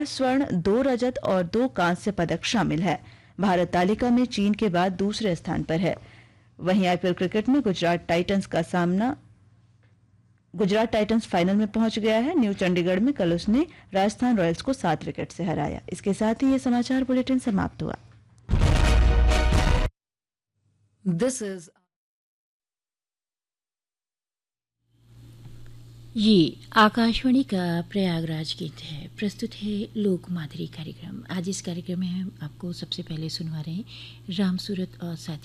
स्वर्ण, 2 रजत और 2 कांस्य पदक शामिल है। भारत तालिका में चीन के बाद दूसरे स्थान पर है। वहीं आईपीएल क्रिकेट में गुजरात टाइटंस फाइनल में पहुंच गया है। न्यू चंडीगढ़ में कल उसने राजस्थान रॉयल्स को 7 विकेट से हराया। इसके साथ ही ये समाचार बुलेटिन समाप्त हुआ। दिस इज ये आकाशवाणी का प्रयागराज गीत है। प्रस्तुत है लोक माधुरी कार्यक्रम। आज इस कार्यक्रम में हम आपको सबसे पहले सुनवा रहे हैं राम सूरत और साथी